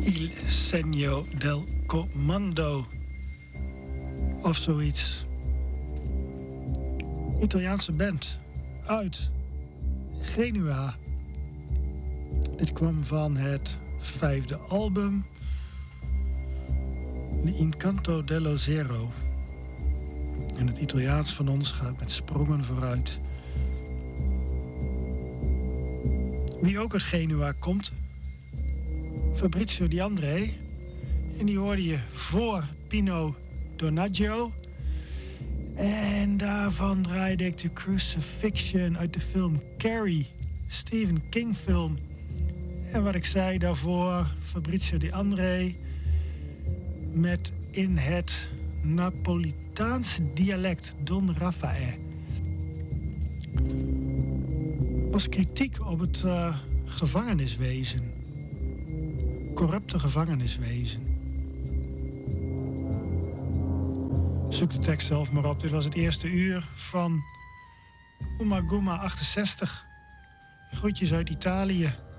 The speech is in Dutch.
Il Segno del Comando. Of zoiets. Italiaanse band. Uit Genua. Dit kwam van het 5e album. L'Incanto dello Zero. En het Italiaans van ons gaat met sprongen vooruit. Wie ook uit Genua komt, Fabrizio Di André. En die hoorde je voor Pino Donaggio. En daarvan draaide ik de Crucifixion uit de film Carrie, Stephen King film. En wat ik zei daarvoor, Fabrizio Di André met in het Napolitaanse dialect Don Raffaele. Was kritiek op het gevangeniswezen. Corrupte gevangeniswezen. Zoek de tekst zelf maar op. Dit was het eerste uur van Uma Guma 68. Groetjes uit Italië.